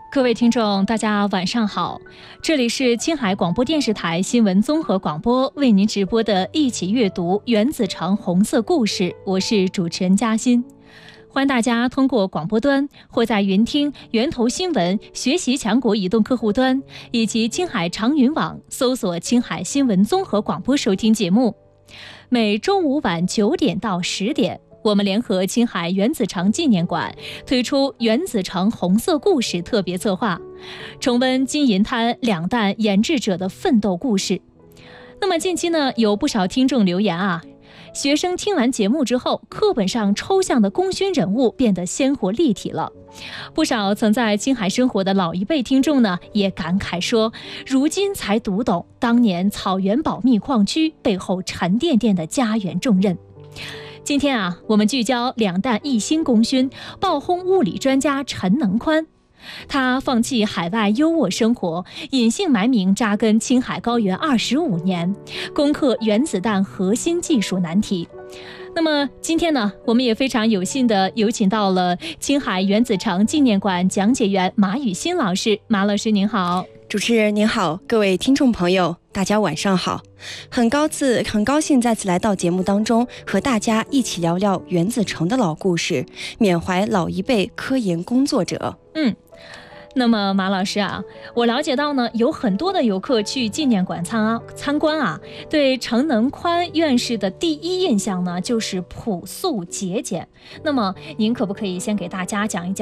各位听众，大家晚上好，这里是青海广播电视台新闻综合广播为您直播的一起阅读原子城红色故事，我是主持人嘉欣。欢迎大家通过广播端或在云听、源头新闻、学习强国移动客户端以及青海长云网搜索青海新闻综合广播收听节目。每周五晚9点到10点，我们联合青海原子城纪念馆推出原子城红色故事特别策划，重温金银滩两弹研制者的奋斗故事。那么近期呢，有不少听众留言学生听完节目之后，课本上抽象的功勋人物变得鲜活立体了。不少曾在青海生活的老一辈听众呢，也感慨说，如今才读懂当年草原保密矿区背后沉甸甸的家园重任。今天我们聚焦两弹一星功勋，爆轰物理专家陈能宽。他放弃海外优渥生活，隐姓埋名扎根青海高原25年，攻克原子弹核心技术难题。那么今天呢，我们也非常有幸的有请到了青海原子城纪念馆讲解员马雨欣老师。马老师您好。 主持人您好，各位听众朋友大家晚上好，很高兴再次来到节目当中，和大家一起聊聊原子城的老故事，缅怀老一辈科研工作者。 那么马老师我了解到呢，有很多的游客去纪念馆参观对陈能宽院士的第一印象呢，就是朴素节俭。那么您可不可以先给大家讲一讲